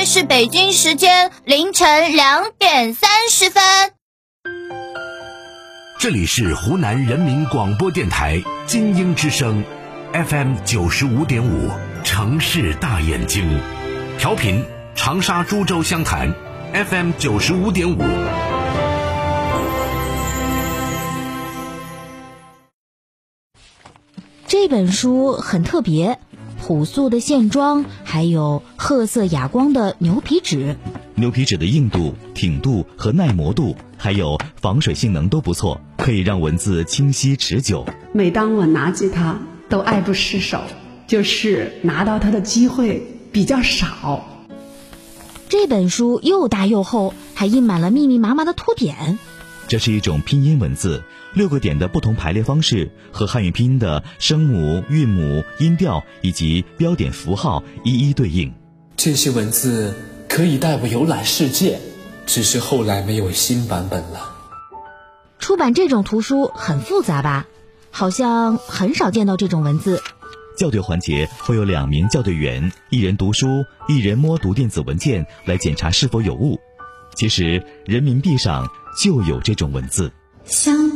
是北京时间凌晨2点30分。 这里是湖南人民广播电台精英之声 FM 95.5城市大眼睛，调频长沙株洲湘潭 FM 95.5。 这本书很特别，朴素的线装，还有褐色哑光的牛皮纸。 牛皮纸的硬度、挺度和耐磨度，还有防水性能都不错，可以让文字清晰持久。 每当我拿起它，都爱不释手，就是拿到它的机会比较少。 这本书又大又厚，还印满了密密麻麻的图点。 这是一种拼音文字，6个点的不同排列方式和汉语拼音的声母、韵母、音调以及标点符号一一对应。 这些文字可以带我游览世界，只是后来没有新版本了。 出版这种图书很复杂吧？好像很少见到这种文字。 校对环节会有2名校对员，一人读书，一人摸读电子文件来检查是否有误。其实人民币上就有这种文字。